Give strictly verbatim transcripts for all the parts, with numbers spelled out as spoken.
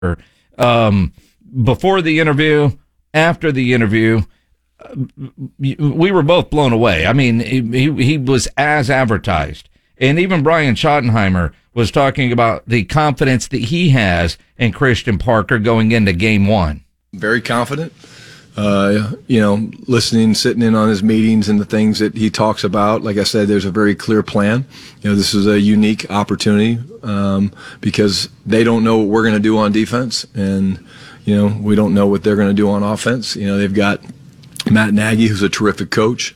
Um, before the interview, after the interview, we were both blown away. I mean, he, he was as advertised. And even Brian Schottenheimer was talking about the confidence that he has in Christian Parker going into game one. Very confident. Uh, you know, listening, sitting in on his meetings and the things that he talks about. Like I said, there's a very clear plan. You know, this is a unique opportunity um, because they don't know what we're going to do on defense, and you know, we don't know what they're going to do on offense. You know, they've got Matt Nagy, who's a terrific coach.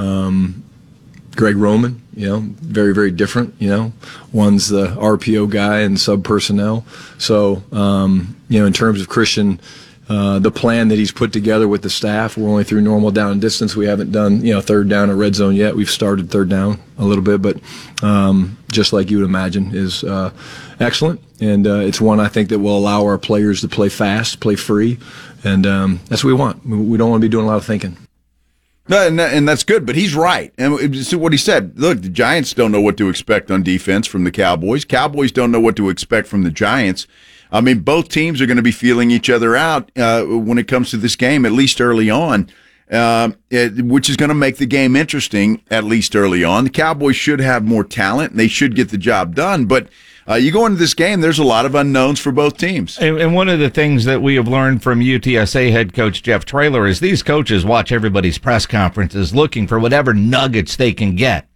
Um, Greg Roman, you know, very, very different. You know, one's the R P O guy and sub personnel. So, um, you know, in terms of Christian. Uh, the plan that he's put together with the staff, we're only through normal down and distance. We haven't done, you know, third down or red zone yet. We've started third down a little bit, but um, just like you would imagine, is uh, excellent. And uh, it's one I think that will allow our players to play fast, play free, and um, that's what we want. We don't want to be doing a lot of thinking. No, and, that, and that's good, but he's right. And so what he said, look, the Giants don't know what to expect on defense from the Cowboys. Cowboys don't know what to expect from the Giants. I mean, both teams are going to be feeling each other out uh, when it comes to this game, at least early on, uh, it, which is going to make the game interesting, at least early on. The Cowboys should have more talent, and they should get the job done. But uh, you go into this game, there's a lot of unknowns for both teams. And, and one of the things that we have learned from U T S A head coach Jeff Traylor is these coaches watch everybody's press conferences looking for whatever nuggets they can get.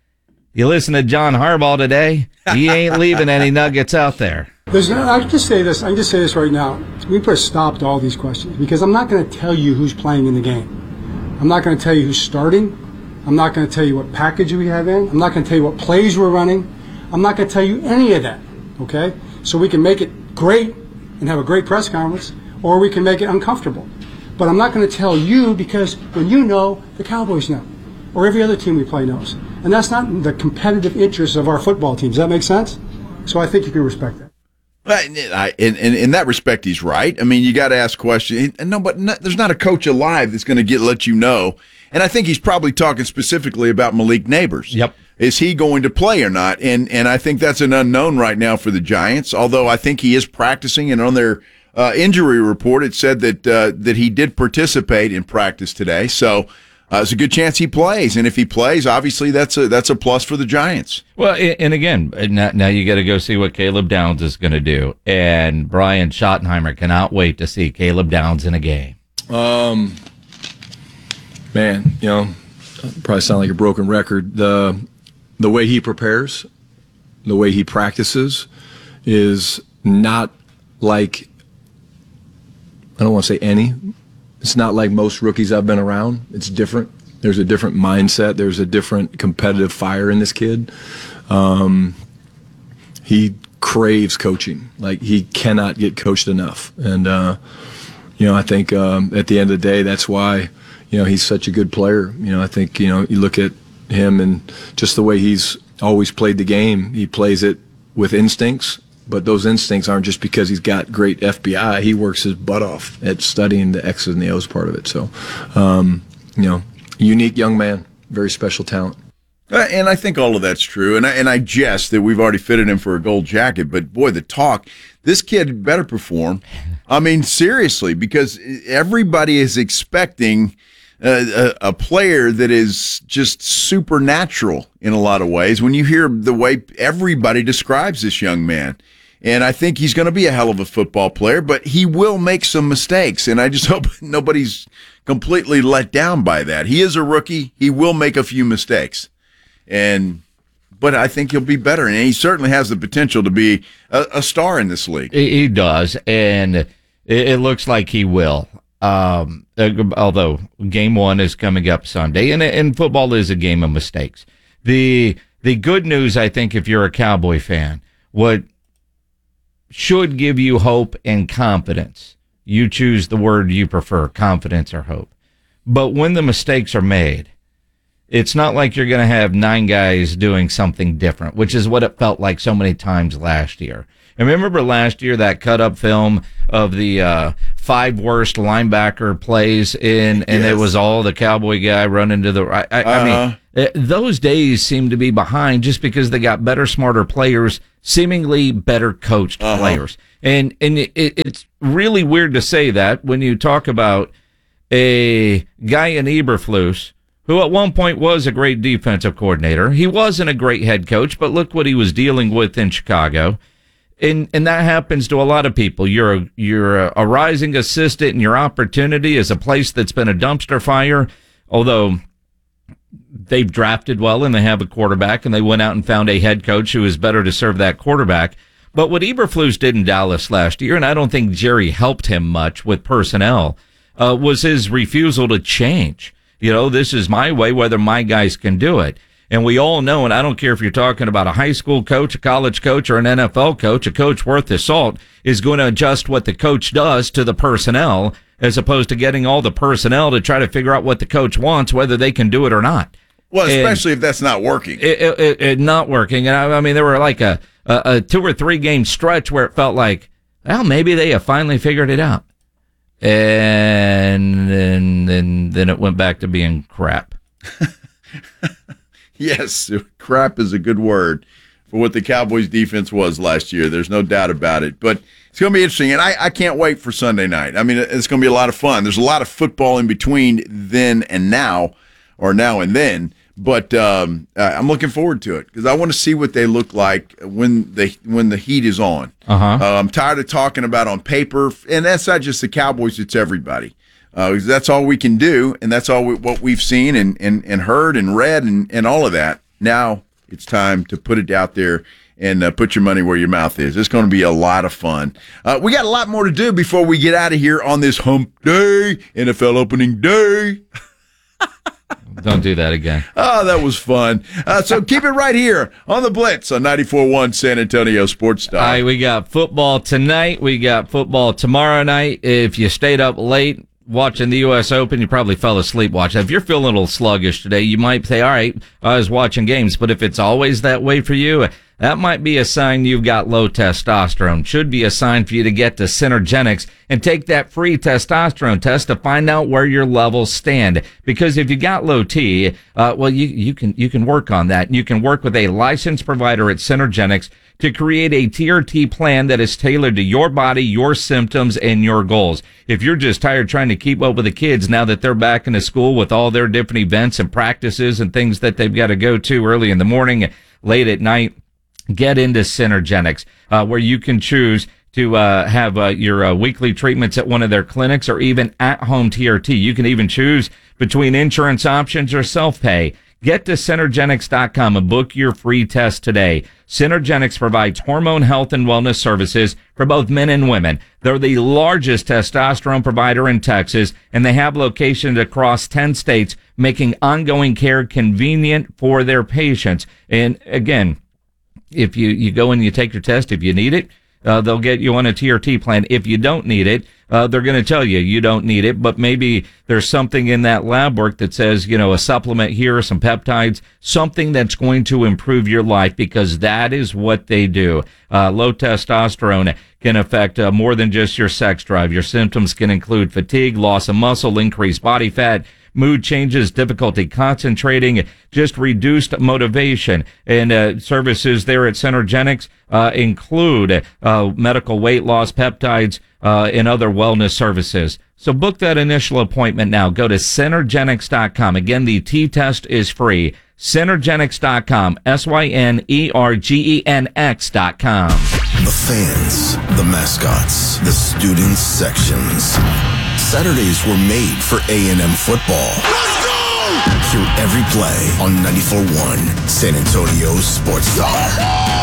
You listen to John Harbaugh today, he ain't leaving any nuggets out there. There's no, I can just say this. I can just say this right now. We put a stop to all these questions because I'm not going to tell you who's playing in the game. I'm not going to tell you who's starting. I'm not going to tell you what package we have in. I'm not going to tell you what plays we're running. I'm not going to tell you any of that. Okay? So we can make it great and have a great press conference, or we can make it uncomfortable. But I'm not going to tell you because when you know, the Cowboys know, or every other team we play knows, and that's not in the competitive interest of our football teams. Does that make sense? So I think you can respect that. I, in, in, in that respect, he's right. I mean, you got to ask questions. No, but no, there's not a coach alive that's going to get let you know. And I think he's probably talking specifically about Malik Neighbors. Yep. Is he going to play or not? And and I think that's an unknown right now for the Giants. Although I think he is practicing, and on their uh, injury report, it said that uh, that he did participate in practice today. So. Uh, there's a good chance he plays, and if he plays, obviously that's a that's a plus for the Giants. Well, and again, now, now you got to go see what Caleb Downs is going to do, and Brian Schottenheimer cannot wait to see Caleb Downs in a game. Um, man, you know, probably sound like a broken record. The the way he prepares, the way he practices, is not like I don't want to say any. It's not like most rookies I've been around. It's different. There's a different mindset. There's a different competitive fire in this kid. Um, he craves coaching. Like, he cannot get coached enough. And, uh, you know, I think um, at the end of the day, that's why, you know, he's such a good player. You know, I think, you know, you look at him and just the way he's always played the game. He plays it with instincts. But those instincts aren't just because he's got great F B I. He works his butt off at studying the X's and the O's part of it. So, um, you know, unique young man, very special talent. Uh, and I think all of that's true. And I, and I jest that we've already fitted him for a gold jacket. But, boy, the talk, this kid better perform. I mean, seriously, because everybody is expecting a, a, a player that is just supernatural in a lot of ways when you hear the way everybody describes this young man. And I think he's going to be a hell of a football player, but he will make some mistakes. And I just hope nobody's completely let down by that. He is a rookie. He will make a few mistakes. And but I think he'll be better. And he certainly has the potential to be a, a star in this league. He does. And it, it looks like he will. Um, although game one is coming up Sunday, and, and football is a game of mistakes. The the good news, I think, if you're a Cowboy fan, what should give you hope and confidence. You choose the word you prefer, confidence or hope. But when the mistakes are made, it's not like you're going to have nine guys doing something different, which is what it felt like so many times last year. And remember last year that cut up film of the uh, five worst linebacker plays in, and yes. It was all the Cowboy guy running to the right. I, uh-huh. I mean, it, those days seem to be behind just because they got better, smarter players, seemingly better coached uh-huh. players. And and it, it's really weird to say that when you talk about a guy in Eberflus, who at one point was a great defensive coordinator. He wasn't a great head coach, but look what he was dealing with in Chicago. And and that happens to a lot of people. You're a, you're a, a rising assistant, and your opportunity is a place that's been a dumpster fire, although they've drafted well and they have a quarterback, and they went out and found a head coach who is better to serve that quarterback. But what Eberflus did in Dallas last year, and I don't think Jerry helped him much with personnel, uh, was his refusal to change. You know, this is my way, whether my guys can do it. And we all know, and I don't care if you're talking about a high school coach, a college coach, or an N F L coach, a coach worth his salt is going to adjust what the coach does to the personnel, as opposed to getting all the personnel to try to figure out what the coach wants, whether they can do it or not. Well, especially and if that's not working. It, it, it, it not working. And I, I mean, there were like a, a, a two or three game stretch where it felt like, well, maybe they have finally figured it out. And then, then, then it went back to being crap. Yes, crap is a good word for what the Cowboys defense was last year. There's no doubt about it. But it's going to be interesting, and I, I can't wait for Sunday night. I mean, it's going to be a lot of fun. There's a lot of football in between then and now, or now and then. But um, I'm looking forward to it because I want to see what they look like when they when the heat is on. Uh-huh. Uh, I'm tired of talking about on paper, and that's not just the Cowboys; it's everybody. Uh, that's all we can do, and that's all we, what we've seen and, and, and heard and read and, and all of that. Now it's time to put it out there and uh, put your money where your mouth is. It's going to be a lot of fun. Uh, we got a lot more to do before we get out of here on this hump day, N F L opening day. Don't do that again. Oh, that was fun. Uh, so keep it right here on the Blitz on ninety-four point one San Antonio Sports Star. All right, we got football tonight. We got football tomorrow night. If you stayed up late watching the U S Open, you probably fell asleep watching. If you're feeling a little sluggish today, you might say, all right, I was watching games. But if it's always that way for you, that might be a sign you've got low testosterone. Should be a sign for you to get to Synergenics and take that free testosterone test to find out where your levels stand. Because if you got low T, uh, well, you, you can, you can work on that. You can work with a licensed provider at Synergenics to create a T R T plan that is tailored to your body, your symptoms, and your goals. If you're just tired trying to keep up with the kids now that they're back into school with all their different events and practices and things that they've got to go to early in the morning, late at night, get into Synergenics, uh, where you can choose to uh, have uh, your uh, weekly treatments at one of their clinics or even at-home T R T. You can even choose between insurance options or self-pay. Get to Synergenics dot com and book your free test today. Synergenics provides hormone health and wellness services for both men and women. They're the largest testosterone provider in Texas, and they have locations across ten states, making ongoing care convenient for their patients. And again, if you, you go and you take your test, if you need it, uh, they'll get you on a T R T plan. If you don't need it, uh, they're going to tell you you don't need it, but maybe there's something in that lab work that says, you know, a supplement here, some peptides, something that's going to improve your life, because that is what they do. Uh, low testosterone can affect uh, more than just your sex drive. Your symptoms can include fatigue, loss of muscle, increased body fat, mood changes, difficulty concentrating, just reduced motivation. And uh, services there at Synergenics uh, include uh, medical weight loss, peptides, uh, and other wellness services. So book that initial appointment now. Go to Synergenics dot com. Again, the T-test is free. Synergenics dot com. S Y N E R G E N X dot com. The fans, the mascots, the student sections. Saturdays were made for A and M football. Let's go! Hear every play on ninety-four point one San Antonio Sports Star.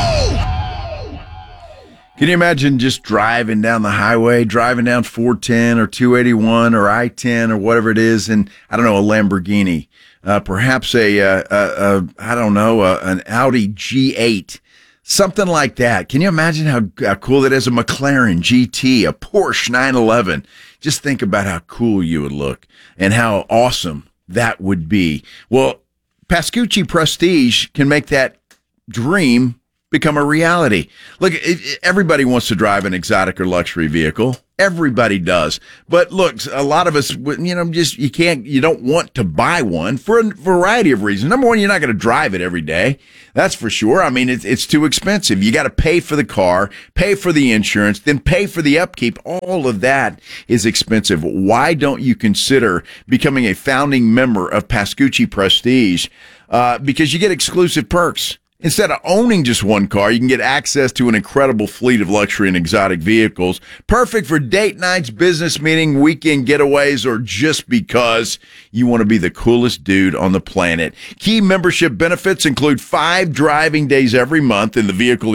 Can you imagine just driving down the highway, driving down four ten or two eighty-one or I ten or whatever it is, and I don't know, a Lamborghini, uh, perhaps a, a, a, a I don't know, a, an Audi G eight, something like that. Can you imagine how, how cool that is? A McLaren G T, a Porsche nine eleven. Just think about how cool you would look and how awesome that would be. Well, Pascucci Prestige can make that dream become a reality. Look, it, it, everybody wants to drive an exotic or luxury vehicle. Everybody does. But look, a lot of us, you know, just, you can't, you don't want to buy one for a variety of reasons. Number one, you're not going to drive it every day. That's for sure. I mean, it's, it's too expensive. You got to pay for the car, pay for the insurance, then pay for the upkeep. All of that is expensive. Why don't you consider becoming a founding member of Pascucci Prestige? Uh, because you get exclusive perks. Instead of owning just one car, you can get access to an incredible fleet of luxury and exotic vehicles, perfect for date nights, business meeting, weekend getaways, or just because you want to be the coolest dude on the planet. Key membership benefits include five driving days every month in the vehicle